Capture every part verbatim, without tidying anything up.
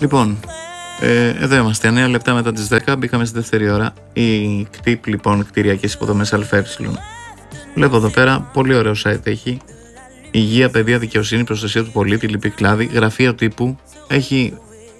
Λοιπόν, ε, εδώ είμαστε, εννέα λεπτά μετά τις δέκα, μπήκαμε στη δεύτερη ώρα. Η κτύπ, λοιπόν, κτηριακές υποδομές ΑΕ. Βλέπω εδώ πέρα, πολύ ωραίο site έχει. Υγεία, παιδεία, δικαιοσύνη, προστασία του πολίτη, λυπή κλάδη, γραφείο τύπου. Έχει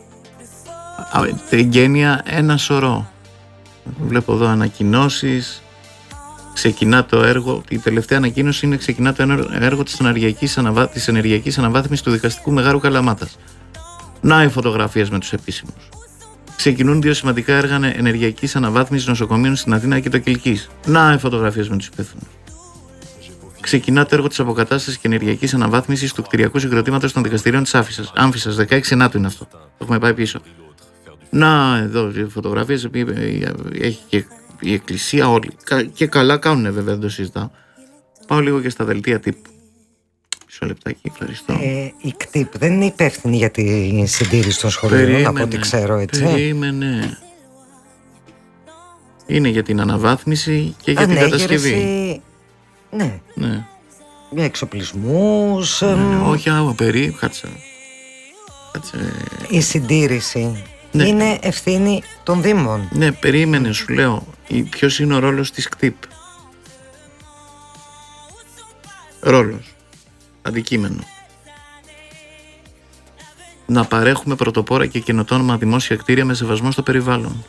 εγγένεια ένα σωρό. Βλέπω εδώ ανακοινώσεις. Ξεκινά το έργο. Η τελευταία ανακοίνωση είναι ξεκινά το έργο της ενεργειακής, αναβά, της ενεργειακής αναβάθμισης του δικαστικού Μεγάρου Καλαμάτας. Να οι φωτογραφίες με τους επίσημους. Ξεκινούν δύο σημαντικά έργα ενεργειακής αναβάθμισης νοσοκομείων στην Αθήνα και το Κιλκής. Να οι φωτογραφίες με τους υπεύθυνους. Ξεκινά το έργο της αποκατάστασης και ενεργειακής αναβάθμισης του κτηριακού συγκροτήματος των δικαστηρίων της Άφησας. Άμφισσας, δεκαέξι Ενάτου είναι αυτό. Το έχουμε πάει πίσω. Να εδώ οι φωτογραφίες, έχει και η εκκλησία, όλοι. Και καλά κάνουν, βέβαια, δεν το συζητάω. Πάω λίγο και στα δελτία τύπου. Μισό λεπτάκι, ευχαριστώ. Ε, η κτύπ δεν είναι υπεύθυνη για τη συντήρηση των σχολείων, περίμενε, από ό,τι ξέρω, έτσι. Περίμενε. Είναι για την αναβάθμιση και για Ανέγερση, την κατασκευή. Ναι. Ναι. Για εξοπλισμούς. Ναι, ναι, όχι, άλλο περί, κάτσε. κάτσε. Η συντήρηση, ναι, είναι ευθύνη των Δήμων. Ναι, περίμενε, σου λέω. Ποιος είναι ο ρόλος της κτύπ? Ρόλος. Αντικείμενο. Να παρέχουμε πρωτοπόρα και καινοτόμα δημόσια κτίρια με σεβασμό στο περιβάλλον.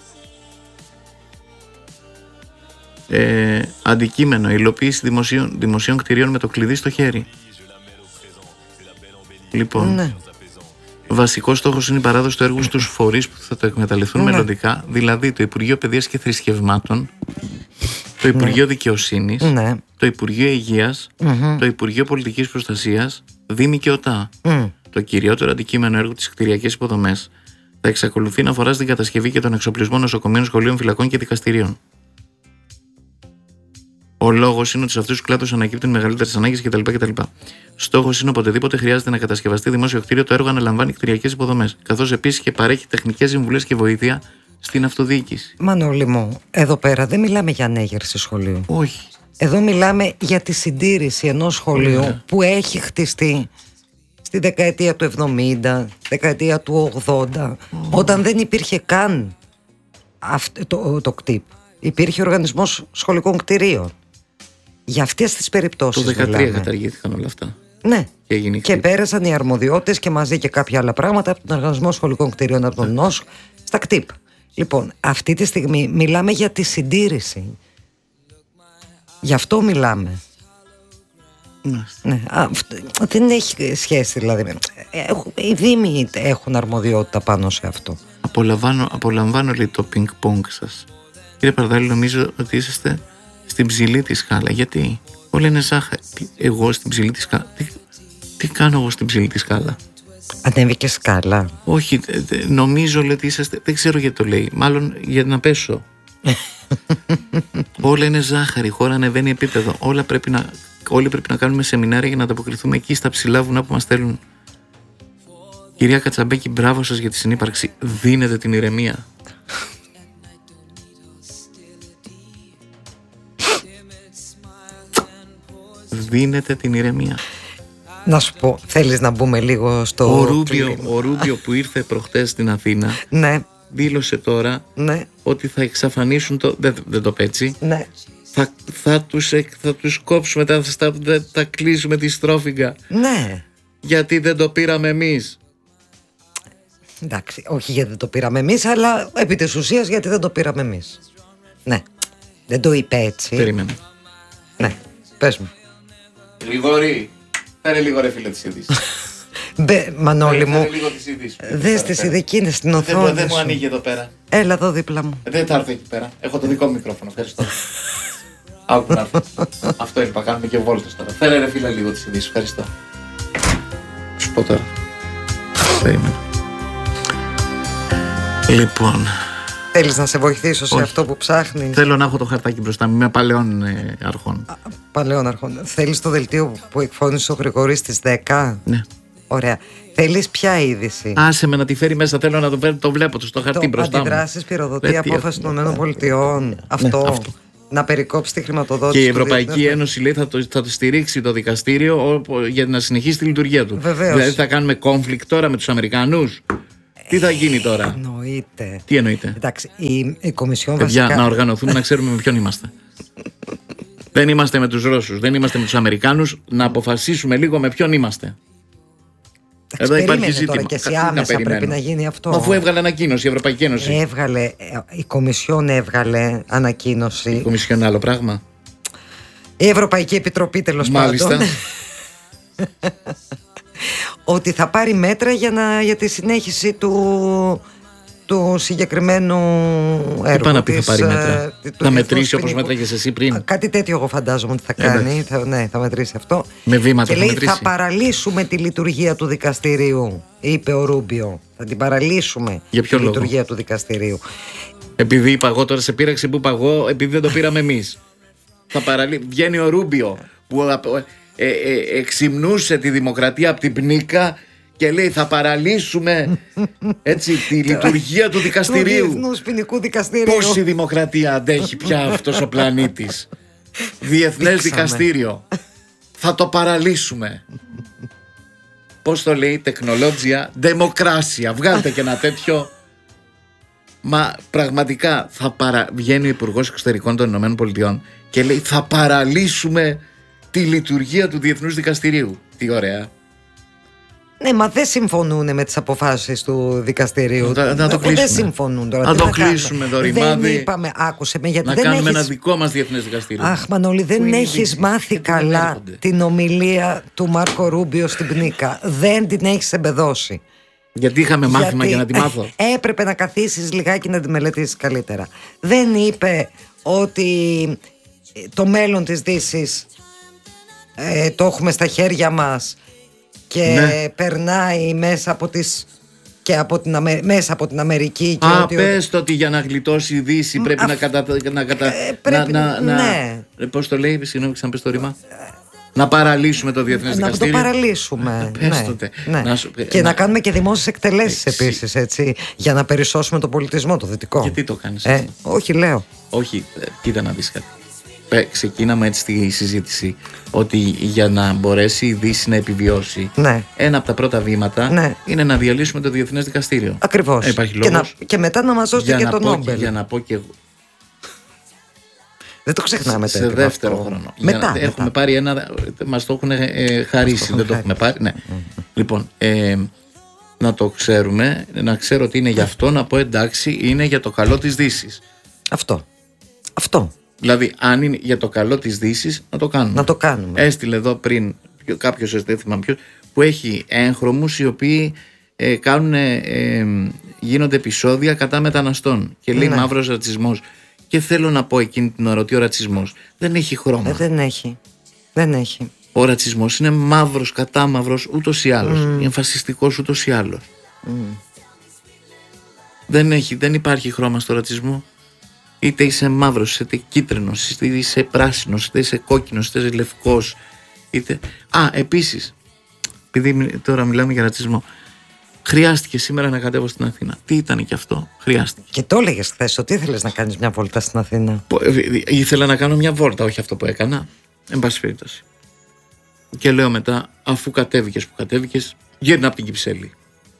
Ε, αντικείμενο, υλοποίηση δημοσίων, δημοσίων κτιρίων με το κλειδί στο χέρι. Λοιπόν, ναι. Βασικός στόχος είναι η παράδοση του έργου στους φορείς που θα το εκμεταλλευτούν, ναι, μελλοντικά, δηλαδή το Υπουργείο Παιδείας και Θρησκευμάτων, το Υπουργείο, ναι, Δικαιοσύνης, ναι, το Υπουργείο Υγείας, mm-hmm. το Υπουργείο Πολιτικής Προστασίας, Δήμοι και ΟΤΑ. Mm. Το κυριότερο αντικείμενο έργου της κτηριακές υποδομές θα εξακολουθεί να αφορά στην κατασκευή και τον εξοπλισμό νοσοκομείων, σχολείων, φυλακών και δικαστηρίων. Ο λόγος είναι ότι σε αυτούς τους κλάδους ανακύπτουν μεγαλύτερες ανάγκες κτλ. κτλ. Στόχος είναι οποτεδήποτε χρειάζεται να κατασκευαστεί δημόσιο κτίριο, το έργο αναλαμβάνει κτηριακές υποδομές, καθώς επίσης και παρέχει τεχνικές συμβουλές και βοήθεια στην αυτοδιοίκηση. Μανώλη μου, εδώ πέρα δεν μιλάμε για ανέγερση σχολείου. Όχι. Εδώ μιλάμε για τη συντήρηση ενός σχολείου, yeah, που έχει χτιστεί στη δεκαετία του εβδομήντα, δεκαετία του ογδόντα, oh. όταν δεν υπήρχε καν αυτό, το, το κτύπ. Υπήρχε οργανισμός σχολικών κτηρίων. Για αυτές τις περιπτώσεις. Το δεκατρία καταργήθηκαν όλα αυτά. Ναι. Και, και πέρασαν οι αρμοδιότητες και μαζί και κάποια άλλα πράγματα από τον Οργανισμό Σχολικών Κτηρίων, από τον νόσο, στα κτύπ. Λοιπόν, αυτή τη στιγμή μιλάμε για τη συντήρηση. Γι' αυτό μιλάμε. Ναι. Ναι. Α, δεν έχει σχέση, δηλαδή. Οι Δήμοι έχουν αρμοδιότητα πάνω σε αυτό. Απολαμβάνω, απολαμβάνω λέει, το πινκ-πονγκ σας. Κύριε Παρδάλη, νομίζω ότι είσαστε στην ψηλή τη σκάλα. Γιατί όλοι είναι ζάχαρη. Εγώ στην ψηλή τη σκάλα. Τι, τι κάνω εγώ στην ψηλή τη σκάλα? Ανέβηκε σκάλα. Όχι, νομίζω λέει ότι είσαστε. Δεν ξέρω γιατί το λέει. Μάλλον για να πέσω. Όλα είναι ζάχαρη. Η χώρα ανεβαίνει επίπεδο. Όλα πρέπει να, όλοι πρέπει να κάνουμε σεμινάρια για να ανταποκριθούμε εκεί στα ψηλά βουνά που μας στέλνουν. Κυρία Κατσαμπέκη, μπράβο σας για τη συνύπαρξη. Δίνετε την ηρεμία. Δίνετε την ηρεμία. Να σου πω, θέλεις να μπούμε λίγο στο... Ο Ρούμπιο, ο Ρούμπιο που ήρθε προχτές στην Αθήνα, ναι, δήλωσε τώρα, ναι, ότι θα εξαφανίσουν το... Δεν, δεν το πέτσι. Ναι. Θα, θα, τους, θα τους κόψουμε, θα, θα, θα κλείσουμε τη στρόφιγγα. Ναι. Γιατί δεν το πήραμε εμείς. Εντάξει, όχι γιατί δεν το πήραμε εμείς, αλλά επί της ουσίας γιατί δεν το πήραμε εμείς. Ναι. Δεν το είπε έτσι. Περίμενε. Ναι, πες μου. Γρηγόρη, φέρε λίγο ρε φίλε της ειδήσης. Μπε, Μανώλη μου, δες τις ειδική είναι στην οθόνη σου. Δεν μου ανοίγει εδώ πέρα. Έλα εδώ δίπλα μου. Δεν θα έρθω εκεί πέρα, έχω το δικό μου μικρόφωνο, ευχαριστώ. Άκου να έρθω. Αυτό είπα, κάνουμε και βόλτες τώρα. Φέρε ρε φίλε λίγο τις ειδήσεις, ευχαριστώ. Σου πω τώρα. Περίμενε. Λοιπόν... Θέλεις να σε βοηθήσω σε, όχι, αυτό που ψάχνεις? Θέλω να έχω το χαρτάκι μπροστά μου, είμαι παλαιών ε, αρχών. Α, παλαιών αρχών. Θέλεις το δελτίο που εκφώνησε ο Γρηγορής στις δέκα? Ναι. Ωραία. Θέλεις ποια είδηση? Άσε με να τη φέρει μέσα, θέλω να το, φέρει, το βλέπω στο χαρτί το μπροστά μου. Αντιδράσεις, πυροδοτεί, απόφαση των ΗΠΑ. Ναι, αυτό. Ναι, αυτό. Να περικόψει τη χρηματοδότηση. Και η Ευρωπαϊκή του Ένωση λέει θα το, θα το στηρίξει το δικαστήριο για να συνεχίσει τη λειτουργία του. Βεβαίως. Δηλαδή θα κάνουμε conflict τώρα με τους Αμερικανούς. Τι θα γίνει τώρα? Εννοείται. Τι εννοείται? Εντάξει, η, η Κομισιόν Παιδιά, βασικά... να οργανωθούμε, να ξέρουμε με ποιον είμαστε. Δεν είμαστε με τους Ρώσους, δεν είμαστε με τους Αμερικάνους. Να αποφασίσουμε λίγο με ποιον είμαστε. Εδώ υπάρχει ζήτημα. Τώρα και εσύ άμεσα να πρέπει να γίνει αυτό. Αφού έβγαλε ανακοίνωση η Ευρωπαϊκή Ένωση. Έβγαλε, η Κομισιόν έβγαλε ανακοίνωση. Η Κομισιόν άλλο πράγμα. Η Ευρωπαϊκή Επιτροπή, τέλος πάντων. Ότι θα πάρει μέτρα για, να, για τη συνέχιση του, του συγκεκριμένου έργου. Τι πάει να πει θα πάρει μέτρα? Ε, θα μετρήσει όπως μέτραγες εσύ πριν? Κάτι τέτοιο εγώ φαντάζομαι ότι θα κάνει. Θα, ναι, θα μετρήσει αυτό. Με βήματα και θα λέει μετρήσει. Θα παραλύσουμε τη λειτουργία του δικαστηρίου, είπε ο Ρούμπιο. Θα την παραλύσουμε. Για ποιο τη λόγο? λειτουργία του δικαστηρίου. Επειδή είπα εγώ, τώρα σε πείραξε που είπα εγώ, επειδή δεν το πήραμε εμείς. Θα παραλύ... Βγαίνει ο Ρούμπιο που ε, ε, εξυμνούσε τη δημοκρατία από την πνίκα και λέει θα παραλύσουμε έτσι τη λειτουργία του δικαστηρίου. Του Διεθνούς Ποινικού Δικαστηρίου. Πόση δημοκρατία αντέχει πια αυτός ο πλανήτης? Διεθνές δικαστήριο. Θα το παραλύσουμε. Πώς το λέει? Τεχνολόγια, δημοκράσια. Βγάλτε και ένα τέτοιο. Μα πραγματικά θα παρα... βγαίνει ο Υπουργός Εξωτερικών των Ηνωμένων Πολιτειών και λέει θα παραλύσουμε τη λειτουργία του Διεθνούς Δικαστηρίου. Τι ωραία. Ναι, μα δεν συμφωνούν με τις αποφάσεις του δικαστηρίου. Να, να το κλείσουμε. Δεν συμφωνούν τώρα. Να το να κλείσουμε το ρημάδι. Δεν είπαμε, άκουσε με, γιατί να δεν κάνουμε έχεις... ένα δικό μας διεθνές δικαστήριο. Αχ, Μανώλη, δεν έχεις μάθει καλά έρχονται. την ομιλία του Μάρκο Ρούμπιο στην Πνίκα. Δεν την έχεις εμπεδώσει. Γιατί είχαμε μάθημα γιατί για να τη μάθω. Έπρεπε να καθίσεις λιγάκι να τη μελετήσεις καλύτερα. Δεν είπε ότι το μέλλον της Δύσης ε, το έχουμε στα χέρια μας και ναι. περνάει μέσα από τις και από την, Αμε... μέσα από την Αμερική και Α, ότι... πες το ότι για να γλιτώσει η Δύση πρέπει Α, να κατα... να, κατα... ε, πρέπει... να, να, ναι. να... Πώς το λέει, συγγνώμη, ξαναπες το ρήμα. Να παραλύσουμε το Διεθνές Δικαστήριο. Να το παραλύσουμε. Πες ναι, τότε. Ναι. Να σου... Και να... να κάνουμε και δημόσιες εκτελέσεις επίσης, έτσι, για να περισσώσουμε τον πολιτισμό, το δυτικό. Γιατί το κάνεις? Ε, όχι, λέω. Όχι, κοίτα να δεις κάτι. Ξεκίναμε έτσι τη συζήτηση ότι για να μπορέσει η Δύση να επιβιώσει, ναι. ένα από τα πρώτα βήματα ναι. είναι να διαλύσουμε το Διεθνές Δικαστήριο. Ακριβώς. Ε, υπάρχει και, να, και μετά να μας δώσετε και τον Νόμπελ. Για να πω και εγώ. Δεν το ξεχνάμε σε, σε δεύτερο αυτό. χρόνο. Μετά, να, μετά. Έχουμε πάρει ένα. Μας το έχουν ε, χαρίσει. Δεν το έχουμε πάρει. Ναι. Mm-hmm. Λοιπόν, ε, να το ξέρουμε, να ξέρω ότι είναι γι' αυτό, να πω εντάξει, είναι για το καλό της Δύσης. Αυτό. Αυτό. Δηλαδή, αν είναι για το καλό της Δύσης, να το κάνουμε. Να το κάνουμε. Έστειλε εδώ πριν κάποιος, δεν θυμάμαι ποιος, που έχει έγχρωμους οι οποίοι ε, κάνουν, ε, γίνονται επεισόδια κατά μεταναστών και λέει ναι. μαύρος ρατσισμός. Και θέλω να πω εκείνη την ώρα ότι ο ρατσισμός δεν έχει χρώμα. Ε, δεν έχει. Δεν έχει. Ο ρατσισμός είναι μαύρος, κατάμαυρος ούτως ή άλλως. Mm. Είναι φασιστικός ούτως ή άλλως. Mm. Δεν, έχει, δεν υπάρχει χρώμα στο ρατσισμό. Είτε είσαι μαύρος, είτε κίτρινος, είτε είσαι πράσινος, είτε είσαι κόκκινος, είτε είσαι λευκός. Είτε... Α, επίσης, επειδή τώρα μιλάμε για ρατσισμό, χρειάστηκε σήμερα να κατέβω στην Αθήνα. Τι ήταν και αυτό, χρειάστηκε. Και το έλεγες χθες ότι ήθελες να κάνεις μια βόλτα στην Αθήνα. Ήθελα να κάνω μια βόλτα, όχι αυτό που έκανα. Εν πάση περιπτώσει. Και λέω μετά, αφού κατέβηκες που κατέβηκες, γύρνα από την Κυψέλη.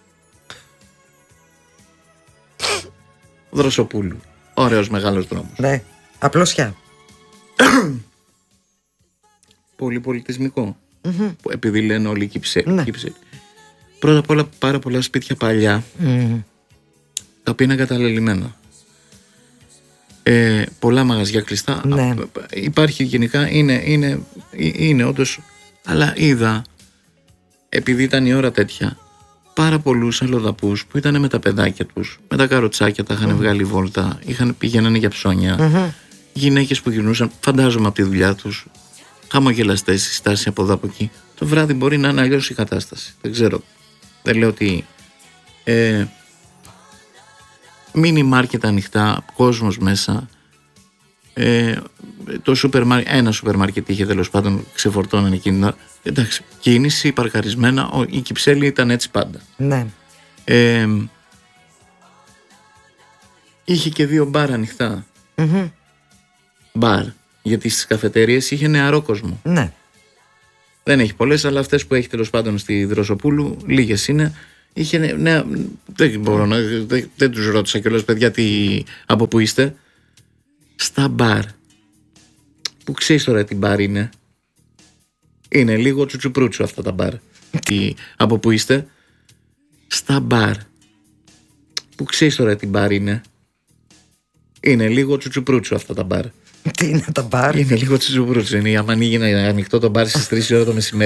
Δροσοπούλου. Ωραίος μεγάλος δρόμος. Ναι, απλώσια. Πολυπολιτισμικό. Mm-hmm. Επειδή λένε όλοι Κυψέλη. Ναι. Κυψέλη. Πρώτα απ' όλα πάρα πολλά σπίτια παλιά mm. τα οποία είναι εγκαταλελειμμένα. Ε, πολλά μαγαζιά κλειστά. Ναι. Υπάρχει γενικά, είναι, είναι, είναι όντως, αλλά είδα, επειδή ήταν η ώρα τέτοια, πάρα πολλούς αλλοδαπούς που ήταν με τα παιδάκια τους, με τα καροτσάκια, τα είχαν mm. βγάλει βόλτα, είχαν, πηγαίνανε για ψώνια, mm-hmm. γυναίκες που γυρνούσαν, φαντάζομαι από τη δουλειά τους, χαμογελαστές, συστάσεις από εδώ από εκεί. Το βράδυ μπορεί να είναι αλλιώς η κατάσταση. Δεν ξέρω. Δεν λέω ότι ε, μίνι μάρκετ ανοιχτά, κόσμος μέσα, ε, το σούπερ μάρκετ, ένα σούπερ μάρκετ είχε τέλος πάντων, ξεφορτώναν εκείνη την ώρα. Εντάξει, κίνηση, παρκαρισμένα, η Κυψέλη ήταν έτσι πάντα. Ναι. Ε, είχε και δύο μπαρ ανοιχτά. Mm-hmm. Μπαρ, γιατί στις καφετέριες είχε νεαρό κόσμο. Ναι. Δεν έχει πολλές, αλλά αυτές που έχει τέλος πάντων στη Δροσοπούλου, λίγες είναι Είχε νέα. Δεν μπορώ να. Δεν, δεν τους ρώτησα κιόλας, παιδιά, τι, από πού είστε. Στα μπαρ. Που ξέρεις τώρα τι μπαρ είναι. Είναι λίγο τσουτσουπρούτσου αυτά τα μπαρ. Τι, από πού είστε. Στα μπαρ. Που ξέρεις τώρα τι μπαρ είναι. Είναι λίγο τσουτσουπρούτσου αυτά τα μπαρ. Τι είναι τα μπαρ? Είναι λίγο τσουτσουπρούτσου. Είναι άμα ανοίγει ένα ανοιχτό το μπαρ στις τρεις η ώρα το μεσημέρι.